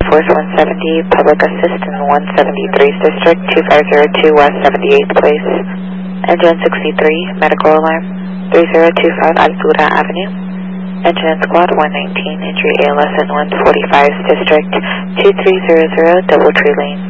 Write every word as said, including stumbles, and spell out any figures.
Force one seventy, Public Assist in one seventy-three's District, two five zero two West seventy-eighth Place. Engine sixty-three, Medical Alarm, three zero two five Altura Avenue. Engine Squad one nineteen, Entry A L S in one forty-five's District, two three zero zero Doubletree Lane.